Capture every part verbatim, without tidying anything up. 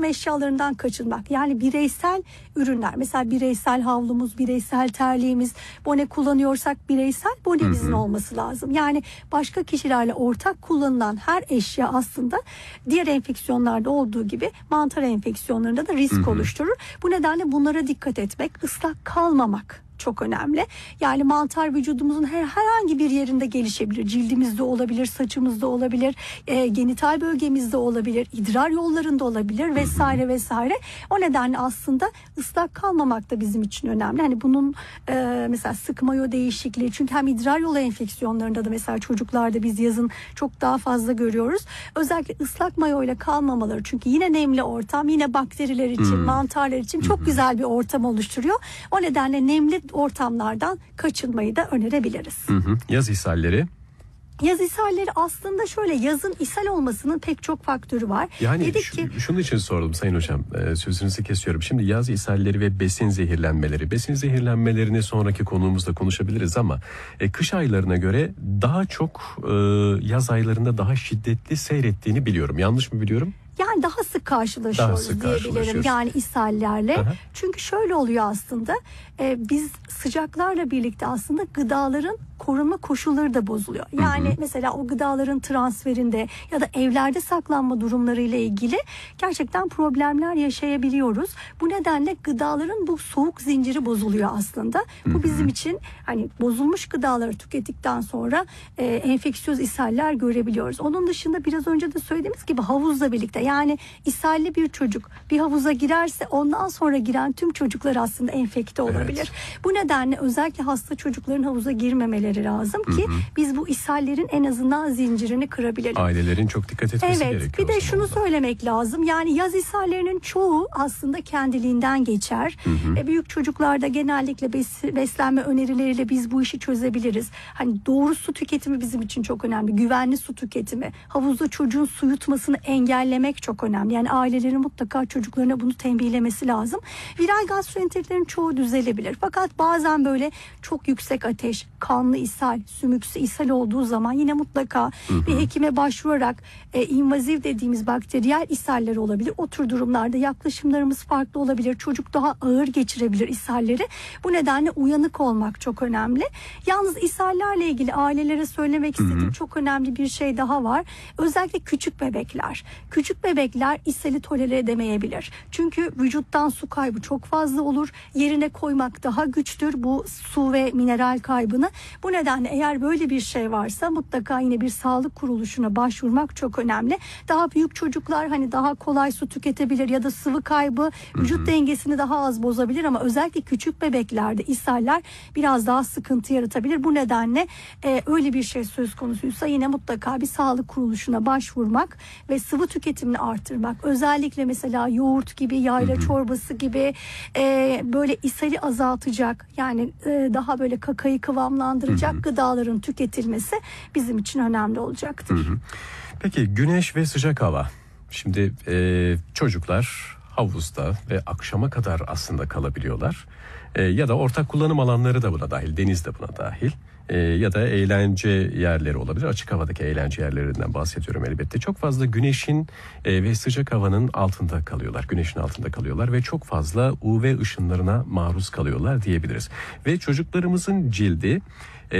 yaşam eşyalarından kaçınmak. Yani bireysel ürünler, mesela bireysel havlumuz, bireysel terliğimiz, bone kullanıyorsak bireysel bonemizin hı hı. olması lazım. Yani başka kişilerle ortak kullanılan her eşya aslında diğer enfeksiyonlarda olduğu gibi mantar enfeksiyonlarında da risk hı hı. oluşturur. Bu nedenle bunlara dikkat etmek, ıslak kalmamak çok önemli. Yani mantar vücudumuzun her herhangi bir yerinde gelişebilir. Cildimizde olabilir, saçımızda olabilir, e, genital bölgemizde olabilir, idrar yollarında olabilir vesaire vesaire. O nedenle aslında ıslak kalmamak da bizim için önemli. Hani bunun e, mesela sık mayo değişikliği, çünkü hem idrar yolu enfeksiyonlarında da mesela çocuklarda biz yazın çok daha fazla görüyoruz. Özellikle ıslak mayo ile kalmamaları, çünkü yine nemli ortam, yine bakteriler için, hmm. mantarlar için çok hmm. güzel bir ortam oluşturuyor. O nedenle nemli ortamlardan kaçınmayı da önerebiliriz. Hı hı. Yaz ishalleri? Yaz ishalleri aslında şöyle, yazın ishal olmasının pek çok faktörü var. Yani Dedik şu, ki, şunun için sordum Sayın Hocam, e, sözünüzü kesiyorum. Şimdi yaz ishalleri ve besin zehirlenmeleri. Besin zehirlenmelerini sonraki konuğumuzda konuşabiliriz ama e, kış aylarına göre daha çok e, yaz aylarında daha şiddetli seyrettiğini biliyorum. Yanlış mı biliyorum? Yani daha sık karşılaşıyoruz daha sık diyebilirim yani ishallerle. Aha. Çünkü şöyle oluyor aslında, e, biz sıcaklarla birlikte aslında gıdaların korunma koşulları da bozuluyor. Yani hı hı. mesela o gıdaların transferinde ya da evlerde saklanma durumları ile ilgili gerçekten problemler yaşayabiliyoruz. Bu nedenle gıdaların bu soğuk zinciri bozuluyor aslında. Hı hı. Bu bizim için hani bozulmuş gıdaları tükettikten sonra e, enfeksiyöz ishaller görebiliyoruz. Onun dışında biraz önce de söylediğimiz gibi havuzla birlikte, yani ishalli bir çocuk bir havuza girerse ondan sonra giren tüm çocuklar aslında enfekte olabilir. Evet. Bu nedenle özellikle hasta çocukların havuza girmemeleri lazım ki hı hı. biz bu ishallerin en azından zincirini kırabilelim. Ailelerin çok dikkat etmesi evet, gerekiyor. Evet, bir de şunu söylemek lazım. Yani yaz ishallerinin çoğu aslında kendiliğinden geçer. Hı hı. E, büyük çocuklarda genellikle bes, beslenme önerileriyle biz bu işi çözebiliriz. Hani doğru su tüketimi bizim için çok önemli. Güvenli su tüketimi. Havuzda çocuğun su yutmasını engellemek çok önemli. Yani ailelerin mutlaka çocuklarına bunu tembihlemesi lazım. Viral gastroenteritlerin çoğu düzelebilir. Fakat bazen böyle çok yüksek ateş, kanlı ishal, sümüksü ishal olduğu zaman yine mutlaka hı hı. bir hekime başvurarak e, invaziv dediğimiz bakteriyel ishaller olabilir. O tür durumlarda yaklaşımlarımız farklı olabilir. Çocuk daha ağır geçirebilir ishalleri. Bu nedenle uyanık olmak çok önemli. Yalnız ishallerle ilgili ailelere söylemek istediğim hı hı. çok önemli bir şey daha var. Özellikle küçük bebekler. Küçük bebekler ishali tolere edemeyebilir. Çünkü vücuttan su kaybı çok fazla olur. Yerine koymak daha güçtür bu su ve mineral kaybını. Bu nedenle eğer böyle bir şey varsa mutlaka yine bir sağlık kuruluşuna başvurmak çok önemli. Daha büyük çocuklar hani daha kolay su tüketebilir ya da sıvı kaybı vücut hı hı. dengesini daha az bozabilir ama özellikle küçük bebeklerde ishaller biraz daha sıkıntı yaratabilir. Bu nedenle e, öyle bir şey söz konusuysa yine mutlaka bir sağlık kuruluşuna başvurmak ve sıvı tüketimini artırmak. Özellikle mesela yoğurt gibi, yayla hı hı. çorbası gibi e, böyle ishali azaltacak, yani e, daha böyle kakayı kıvamlandıracak hı hı. gıdaların tüketilmesi bizim için önemli olacaktır. Hı hı. Peki güneş ve sıcak hava. Şimdi e, çocuklar havuzda ve akşama kadar aslında kalabiliyorlar. E, ya da ortak kullanım alanları da buna dahil, deniz de buna dahil. E, ya da eğlence yerleri olabilir. Açık havadaki eğlence yerlerinden bahsediyorum elbette. Çok fazla güneşin e, ve sıcak havanın altında kalıyorlar. Güneşin altında kalıyorlar ve çok fazla U V ışınlarına maruz kalıyorlar diyebiliriz. Ve çocuklarımızın cildi e,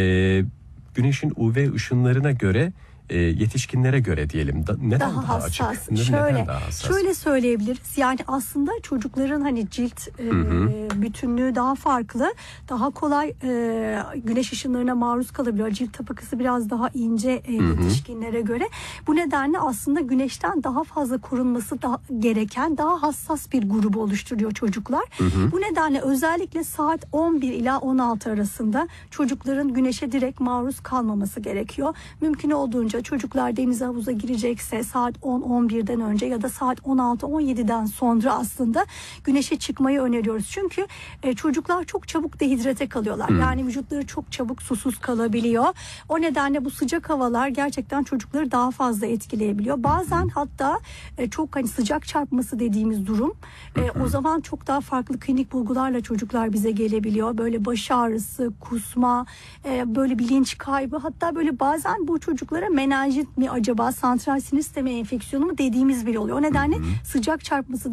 güneşin U V ışınlarına göre E, yetişkinlere göre diyelim da, neden daha, daha hassas. Açık? Şöyle, neden daha hassas? Şöyle söyleyebiliriz. Yani aslında çocukların hani cilt e, bütünlüğü daha farklı, daha kolay e, güneş ışınlarına maruz kalabiliyor. Cilt tabakası biraz daha ince e, yetişkinlere göre. Bu nedenle aslında güneşten daha fazla korunması da gereken daha hassas bir grubu oluşturuyor çocuklar. Hı hı. Bu nedenle özellikle saat on bir ila on altı arasında çocukların güneşe direkt maruz kalmaması gerekiyor. Mümkün olduğunca çocuklar denize havuza girecekse saat on on birden önce ya da saat on altı on yediden sonra aslında güneşe çıkmayı öneriyoruz. Çünkü e, çocuklar çok çabuk dehidrate kalıyorlar. Hmm. Yani vücutları çok çabuk susuz kalabiliyor. O nedenle bu sıcak havalar gerçekten çocukları daha fazla etkileyebiliyor. Bazen hatta e, çok hani sıcak çarpması dediğimiz durum. E, o zaman çok daha farklı klinik bulgularla çocuklar bize gelebiliyor. Böyle baş ağrısı, kusma, e, böyle bilinç kaybı, hatta böyle bazen bu çocuklara menenjit mi acaba, santral sinir sistemi enfeksiyonu mu dediğimiz bile oluyor. O nedenle sıcak çarpması